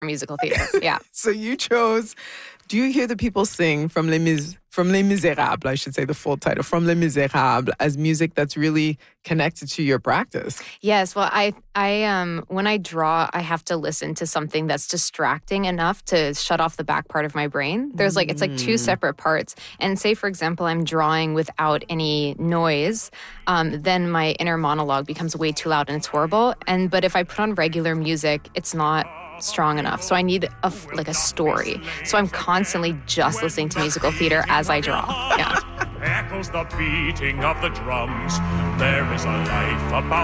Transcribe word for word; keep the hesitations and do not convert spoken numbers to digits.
musical theater. Yeah. So you chose, do you hear the people sing from Les, Mis- from Les Miserables, I should say the full title, from Les Miserables, as music that's really connected to your practice? Yes. Well, I, I, um, when I draw, I have to listen to something that's distracting enough to shut off the back part of my brain. There's like, it's like two separate parts. And say, for example, I'm drawing without any noise, um, then my inner monologue becomes way too loud and it's horrible. And, but if I put on regular music, it's not strong enough. So I need a, like a story. So I'm constantly just listening to musical theater as I draw. Yeah. Echoes the beating of the drums. There is a life about